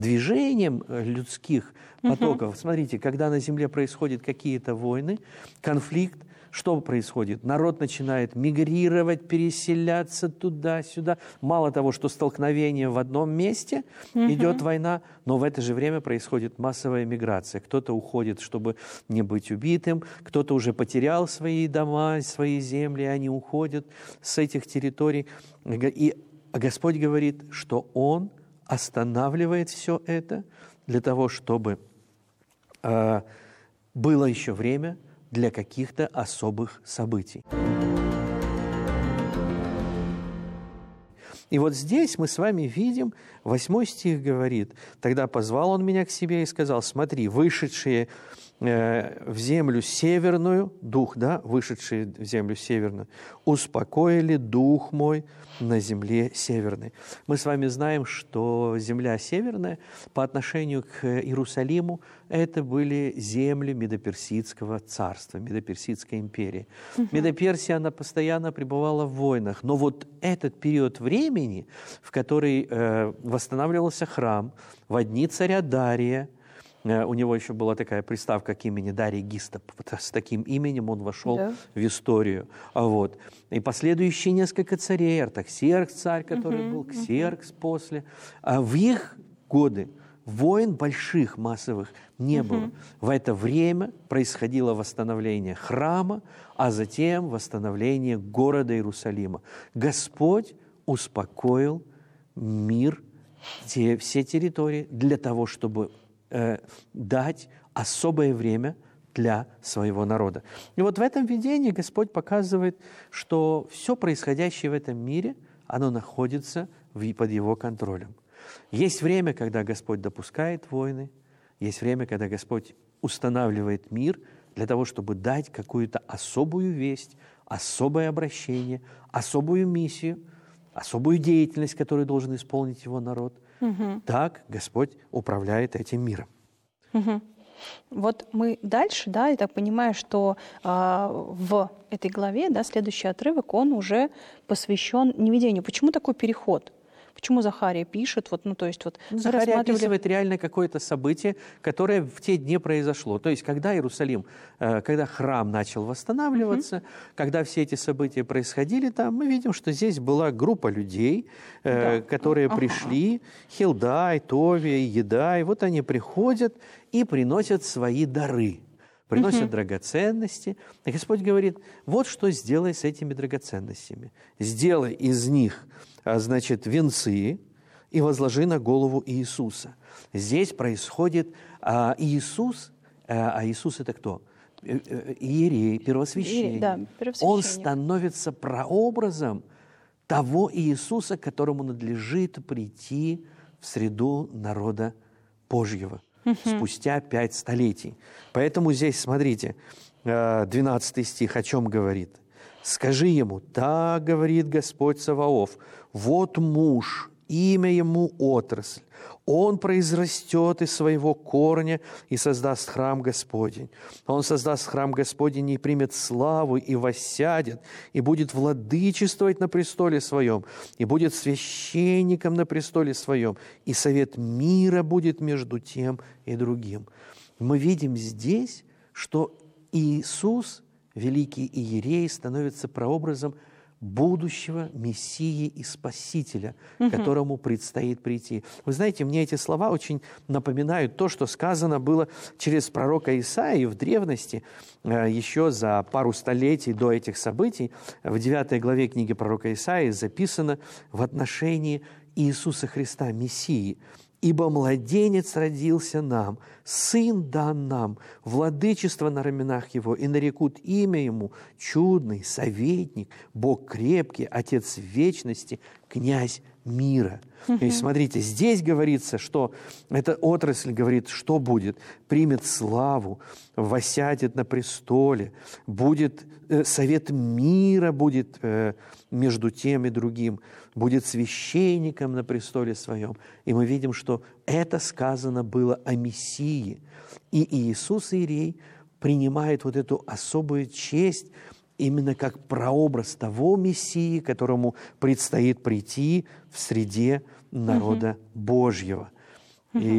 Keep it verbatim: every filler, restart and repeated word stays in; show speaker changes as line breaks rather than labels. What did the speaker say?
движением людских потоков. Uh-huh. Смотрите, когда на земле происходят какие-то войны, конфликт, что происходит? Народ начинает мигрировать, переселяться туда-сюда. Мало того, что столкновение в одном месте, uh-huh. идет война, но в это же время происходит массовая миграция. Кто-то уходит, чтобы не быть убитым, кто-то уже потерял свои дома, свои земли, они уходят с этих территорий. И Господь говорит, что Он останавливает все это для того, чтобы э, было еще время для каких-то особых событий. И вот здесь мы с вами видим, восьмой стих говорит, «Тогда позвал он меня к себе и сказал, смотри, вышедшие э, в землю северную, дух, да, вышедшие в землю северную, успокоили дух мой на земле северной». Мы с вами знаем, что земля северная по отношению к Иерусалиму это были земли Медоперсидского царства, Медоперсидской империи. Uh-huh. Медоперсия, она постоянно пребывала в войнах, но вот этот период времени, в который э, восстанавливался храм, во дни царя Дария, э, у него еще была такая приставка к имени Дарий Гистоп, вот с таким именем он вошел yeah. в историю. А вот. И последующие несколько царей, Артаксеркс царь, который uh-huh. был, Ксеркс uh-huh. после, а в их годы войн больших, массовых не было. Uh-huh. В это время происходило восстановление храма, а затем восстановление города Иерусалима. Господь успокоил мир, те, все территории для того, чтобы э, дать особое время для своего народа. И вот в этом видении Господь показывает, что все происходящее в этом мире, оно находится в, под Его контролем. Есть время, когда Господь допускает войны, есть время, когда Господь устанавливает мир для того, чтобы дать какую-то особую весть, особое обращение, особую миссию, особую деятельность, которую должен исполнить Его народ. Угу. Так Господь управляет этим миром.
Угу. Вот мы дальше, да, я так понимаю, что э, в этой главе, да, следующий отрывок, он уже посвящен невидению. Почему такой переход? Почему Захария пишет? Вот, ну, то есть, вот,
Захария рассматривали... описывает реально какое-то событие, которое в те дни произошло. То есть, когда Иерусалим, когда храм начал восстанавливаться, uh-huh. когда все эти события происходили там, мы видим, что здесь была группа людей, да. которые uh-huh. пришли, Хилдай, Товия, Едай, вот они приходят и приносят свои дары. Приносят uh-huh. драгоценности. И Господь говорит, вот что сделай с этими драгоценностями. Сделай из них, значит, венцы и возложи на голову Иисуса. Здесь происходит а, Иисус, а, а Иисус это кто? Иерей, первосвященник. Да, первосвященник. Он становится прообразом того Иисуса, которому надлежит прийти в среду народа Божьего. Uh-huh. Спустя пять столетий. Поэтому здесь, смотрите, двенадцатый стих о чем говорит? «Скажи ему, так говорит Господь Саваоф, вот муж, имя ему отрасль, он произрастет из своего корня и создаст храм Господень. Он создаст храм Господень и примет славу, и воссядет, и будет владычествовать на престоле своем, и будет священником на престоле своем, и совет мира будет между тем и другим». Мы видим здесь, что Иисус, великий Иерей, становится прообразом будущего Мессии и Спасителя, угу. которому предстоит прийти. Вы знаете, мне эти слова очень напоминают то, что сказано было через пророка Исаию в древности, еще за пару столетий до этих событий. В девятой главе книги пророка Исаии записано в отношении Иисуса Христа, Мессии. «Ибо младенец родился нам, сын дан нам, владычество на раменах его, и нарекут имя ему чудный, советник, Бог крепкий, Отец вечности, князь мира». Uh-huh. То есть, смотрите, здесь говорится, что эта отрасль, говорит, что будет? Примет славу, воссядет на престоле, будет, э, совет мира будет э, между тем и другим, будет священником на престоле своем. И мы видим, что это сказано было о Мессии. И Иисус Иерей принимает вот эту особую честь именно как прообраз того Мессии, которому предстоит прийти в среде народа uh-huh. Божьего.